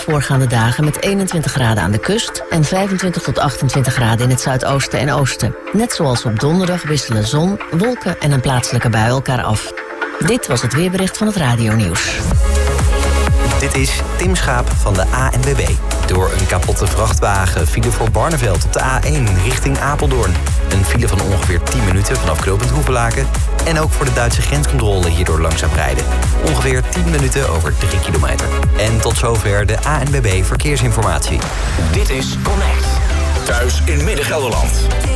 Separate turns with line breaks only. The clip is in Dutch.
voorgaande dagen met 21 graden aan de kust en 25 tot 28 graden in het zuidoosten en oosten. Net zoals op donderdag wisselen zon, wolken en een plaatselijke bui elkaar af. Dit was het weerbericht van het radionieuws.
Dit is Tim Schaap van de ANWB. Door een kapotte vrachtwagen file voor Barneveld op de A1 richting Apeldoorn. Een file van ongeveer 10 minuten vanaf knooppunt Hoevelaken. En ook voor de Duitse grenscontrole hierdoor langzaam rijden. Ongeveer 10 minuten over 3 kilometer. En tot zover de ANWB Verkeersinformatie.
Dit is Connect. Thuis in Midden-Gelderland.